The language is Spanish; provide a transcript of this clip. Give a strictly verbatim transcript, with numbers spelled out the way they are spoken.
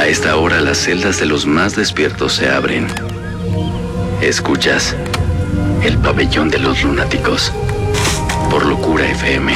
A esta hora las celdas de los más despiertos se abren. Escuchas El Pabellón de los Lunáticos por Locura F M.